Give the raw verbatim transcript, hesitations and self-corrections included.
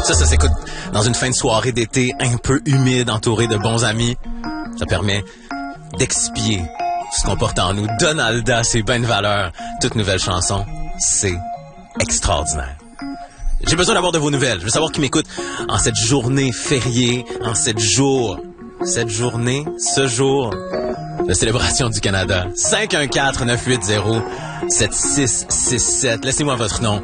Ça, ça s'écoute dans une fin de soirée d'été un peu humide, entouré de bons amis. Ça permet d'expier ce qu'on porte en nous. Donalda, c'est ben de valeur. Toute nouvelle chanson, c'est extraordinaire. J'ai besoin d'avoir de vos nouvelles. Je veux savoir qui m'écoute en cette journée fériée, en cette jour, cette journée, ce jour de célébration du Canada. cinq un quatre, neuf huit zéro, sept six six sept. Laissez-moi votre nom.